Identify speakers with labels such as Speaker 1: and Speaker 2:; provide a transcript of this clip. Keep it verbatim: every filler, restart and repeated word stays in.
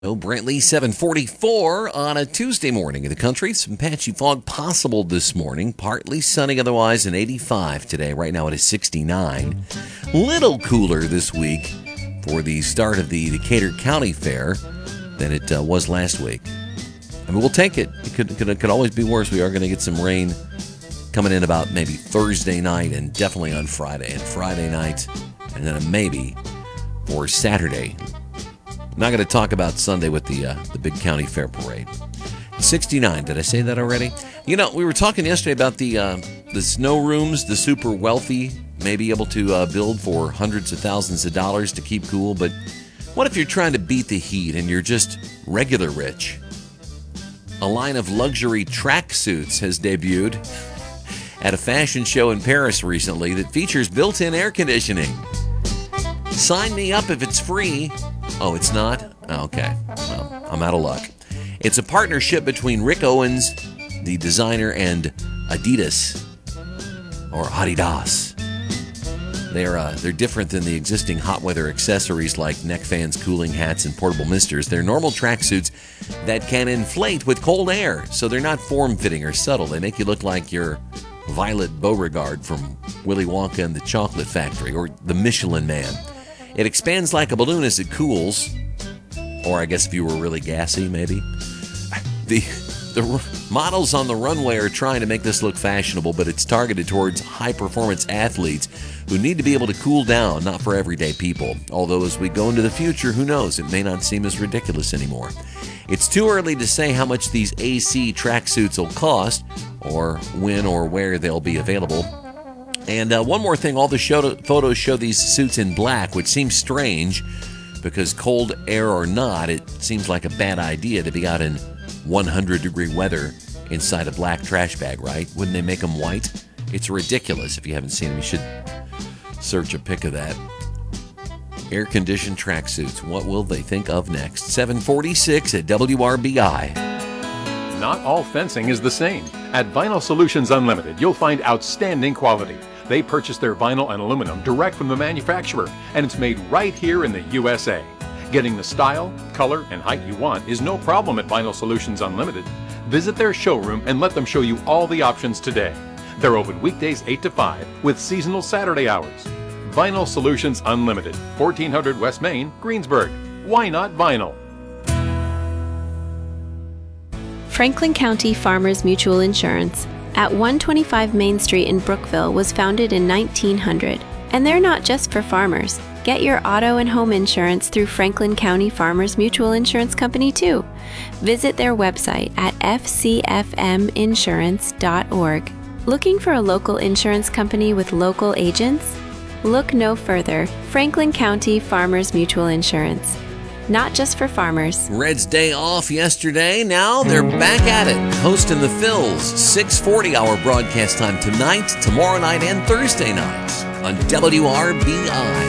Speaker 1: Oh, Brantley, seven forty-four on a Tuesday morning in the country. Some patchy fog possible this morning. Partly sunny, otherwise an eighty-five today. Right now it is sixty-nine. Little cooler this week for the start of the Decatur County Fair than it uh, was last week. I mean, we'll take it. It could, it could, it could always be worse. We are going to get some rain coming in about maybe Thursday night and definitely on Friday. And Friday night, and then a maybe for Saturday. I'm not going to talk about Sunday with the uh, the big county fair parade. sixty-nine, did I say that already? You know, we were talking yesterday about the uh, the snow rooms the super wealthy may be able to uh, build for hundreds of thousands of dollars to keep cool, but what if you're trying to beat the heat and you're just regular rich? A line of luxury tracksuits has debuted at a fashion show in Paris recently that features built-in air conditioning. Sign me up if it's free. Oh, it's not? Okay. Well, I'm out of luck. It's a partnership between Rick Owens, the designer, and Adidas, or Adidas. They're uh, they're different than the existing hot weather accessories like neck fans, cooling hats, and portable misters. They're normal tracksuits that can inflate with cold air, so they're not form-fitting or subtle. They make you look like you're Violet Beauregard from Willy Wonka and the Chocolate Factory, or the Michelin Man. It expands like a balloon as it cools, or I guess if you were really gassy, maybe. The the models on the runway are trying to make this look fashionable, but it's targeted towards high-performance athletes who need to be able to cool down, not for everyday people. Although as we go into the future, who knows, it may not seem as ridiculous anymore. It's too early to say how much these A C tracksuits will cost, or when or where they'll be available. And uh, one more thing, all the show photos show these suits in black, which seems strange because cold air or not, it seems like a bad idea to be out in one hundred degree weather inside a black trash bag, right? Wouldn't they make them white? It's ridiculous. If you haven't seen them, you should search a pic of that. Air-conditioned tracksuits. What will they think of next? seven forty-six at W R B I.
Speaker 2: Not all fencing is the same. At Vinyl Solutions Unlimited, you'll find outstanding quality. They purchase their vinyl and aluminum direct from the manufacturer, and it's made right here in the U S A. Getting the style, color, and height you want is no problem at Vinyl Solutions Unlimited. Visit their showroom and let them show you all the options today. They're open weekdays eight to five with seasonal Saturday hours. Vinyl Solutions Unlimited, fourteen hundred West Main, Greensburg. Why not vinyl?
Speaker 3: Franklin County Farmers Mutual Insurance at one twenty-five Main Street in Brookville was founded in nineteen hundred. And they're not just for farmers. Get your auto and home insurance through Franklin County Farmers Mutual Insurance Company too. Visit their website at f c f m insurance dot org. Looking for a local insurance company with local agents? Look no further. Franklin County Farmers Mutual Insurance. Not just for farmers.
Speaker 1: Red's day off yesterday. Now they're back at it, hosting the Phils. six forty hour broadcast time tonight, tomorrow night, and Thursday night on W R B I.